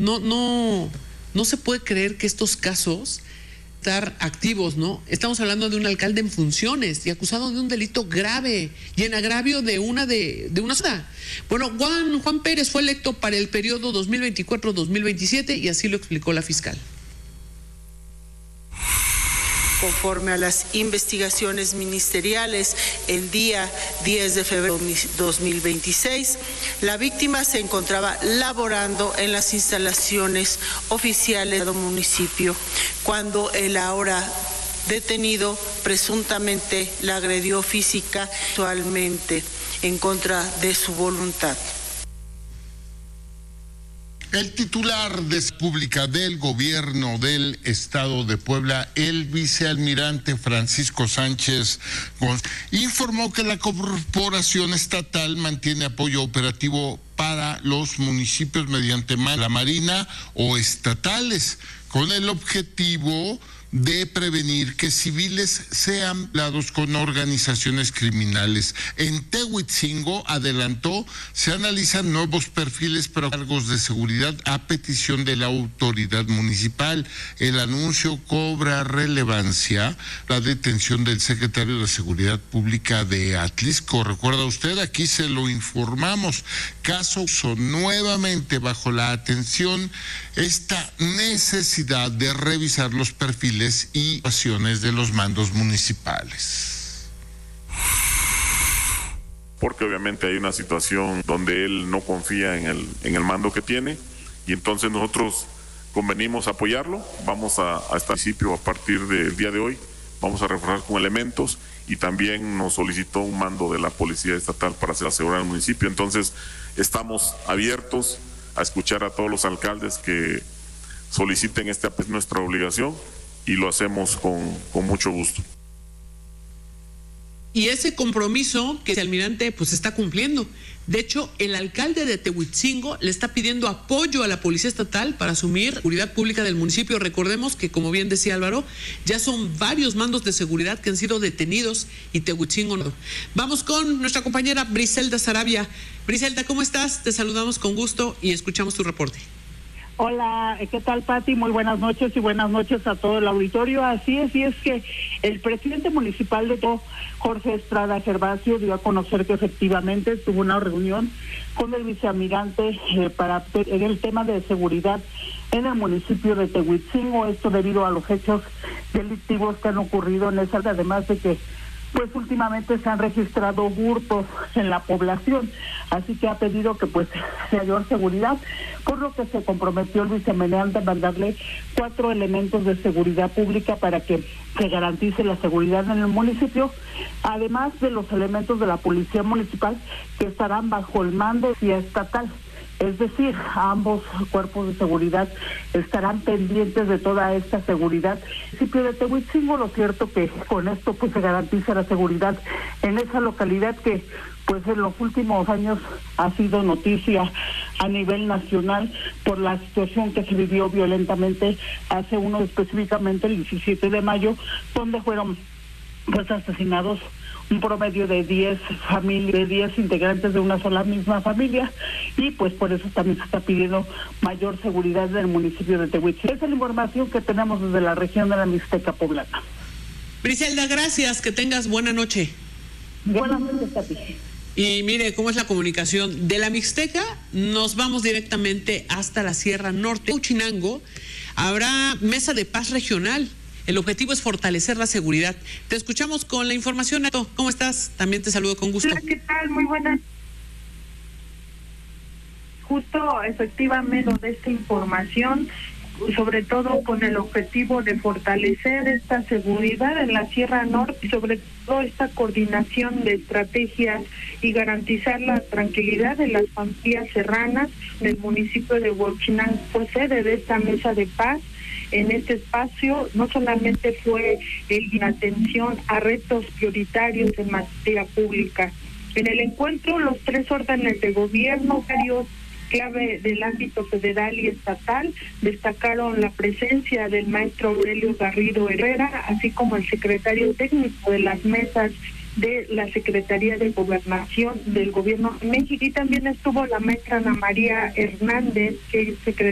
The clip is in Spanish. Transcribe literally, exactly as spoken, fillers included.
no, no, no se puede creer que estos casos estar activos, ¿no? Estamos hablando de un alcalde en funciones y acusado de un delito grave y en agravio de una de, de una ciudad. Bueno, Juan, Juan Pérez fue electo para el periodo dos mil veinticuatro a dos mil veintisiete y así lo explicó la fiscal. Conforme a las investigaciones ministeriales, el día diez de febrero de dos mil veintiséis, la víctima se encontraba laborando en las instalaciones oficiales del municipio, cuando el ahora detenido presuntamente la agredió física y sexualmente en contra de su voluntad. El titular de Pública del Gobierno del Estado de Puebla, el vicealmirante Francisco Sánchez González, informó que la corporación estatal mantiene apoyo operativo para los municipios mediante la Marina o estatales, con el objetivo de prevenir que civiles sean lados con organizaciones criminales. En Tehuitzingo, adelantó, se analizan nuevos perfiles para cargos de seguridad a petición de la autoridad municipal. El anuncio cobra relevancia la detención del secretario de Seguridad Pública de Atlisco. ¿Recuerda usted? Aquí se lo informamos. Caso son nuevamente bajo la atención esta necesidad de revisar los perfiles y acciones de los mandos municipales. Porque obviamente hay una situación donde él no confía en el, en el mando que tiene y entonces nosotros convenimos apoyarlo. Vamos a, a este municipio a partir del día de hoy, vamos a reforzar con elementos y también nos solicitó un mando de la Policía Estatal para asegurar el municipio. Entonces estamos abiertos a escuchar a todos los alcaldes que soliciten esta, pues, nuestra obligación, y lo hacemos con, con mucho gusto. Y ese compromiso que el almirante pues está cumpliendo. De hecho, el alcalde de Tehuitzingo le está pidiendo apoyo a la Policía Estatal para asumir seguridad pública del municipio. Recordemos que, como bien decía Álvaro, ya son varios mandos de seguridad que han sido detenidos y Tehuitzingo no. Vamos con nuestra compañera Briselda Sarabia. Briselda, ¿cómo estás? Te saludamos con gusto y escuchamos tu reporte. Hola, ¿qué tal, Pati? Muy buenas noches y buenas noches a todo el auditorio. Así es, y es que el presidente municipal de Tehuitzingo, Jorge Estrada Gervasio, dio a conocer que efectivamente tuvo una reunión con el vicealmirante eh, para en el tema de seguridad en el municipio de Tehuitzingo, esto debido a los hechos delictivos que han ocurrido en esa, además de que pues últimamente se han registrado hurtos en la población, así que ha pedido que pues se mayor seguridad, por lo que se comprometió el vicealmirante a mandarle cuatro elementos de seguridad pública para que se garantice la seguridad en el municipio, además de los elementos de la policía municipal que estarán bajo el mando de policía estatal. Es decir, ambos cuerpos de seguridad estarán pendientes de toda esta seguridad. El municipio de Tehuitzingo, lo cierto que con esto pues se garantiza la seguridad en esa localidad que pues en los últimos años ha sido noticia a nivel nacional por la situación que se vivió violentamente hace uno, específicamente el diecisiete de mayo, donde fueron pues asesinados un promedio de diez familias, de diez integrantes de una sola misma familia, y pues por eso también se está pidiendo mayor seguridad del municipio de Tehuitzingo. Esa es la información que tenemos desde la región de la Mixteca poblana. Briselda, gracias, que tengas buena noche. Buenas noches, Pati. Y mire cómo es la comunicación. De la Mixteca nos vamos directamente hasta la Sierra Norte. En Huachinango habrá mesa de paz regional. El objetivo es fortalecer la seguridad. Te escuchamos con la información. ¿Cómo estás? También te saludo con gusto. Hola, ¿qué tal? Muy buenas. Justo, efectivamente, de esta información, sobre todo con el objetivo de fortalecer esta seguridad en la Sierra Norte y sobre todo esta coordinación de estrategias y garantizar la tranquilidad de las familias serranas del municipio de Huachinango, pues sede de esta mesa de paz. En este espacio no solamente fue el atención a retos prioritarios en materia pública. En el encuentro, los tres órdenes de gobierno, varios clave del ámbito federal y estatal, destacaron la presencia del maestro Aurelio Garrido Herrera, así como el secretario técnico de las mesas de la Secretaría de Gobernación del Gobierno de México, y también estuvo la maestra Ana María Hernández, que es secretaria